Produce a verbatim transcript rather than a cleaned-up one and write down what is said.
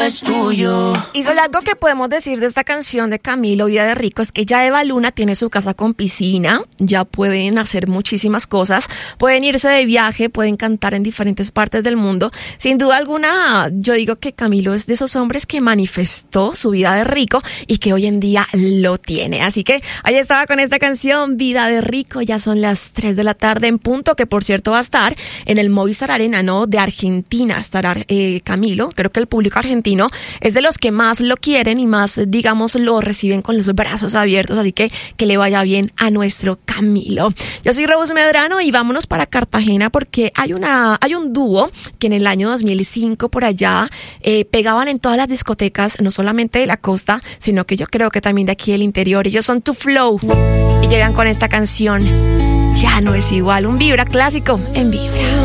es tuyo. Y si hay algo que podemos decir de esta canción de Camilo, Vida de Rico, es que ya Eva Luna tiene su casa con piscina, ya pueden hacer muchísimas cosas, pueden irse de viaje, pueden cantar en diferentes partes del mundo. Sin duda alguna, yo digo que Camilo es de esos hombres que manifestó su vida de rico y que hoy en día lo tiene. Así que ahí estaba con esta canción, Vida de Rico. Ya son las tres de la tarde en punto, que por cierto va a estar en el Movistar Arena, ¿no? De Argentina estará eh, Camilo. Creo que el público argentino es de los que más lo quieren y más, digamos, lo reciben con los brazos abiertos. Así que que le vaya bien a nuestro Camilo. Yo soy Rose Medrano y vámonos para Cartagena porque hay una hay un dúo que en el año dos mil cinco por allá eh, pegaban en todas las discotecas, no solamente de la costa, sino que yo creo que también de aquí del interior. Ellos son Too Flow y llegan con esta canción, Ya no es igual, un Vibra clásico en Vibra.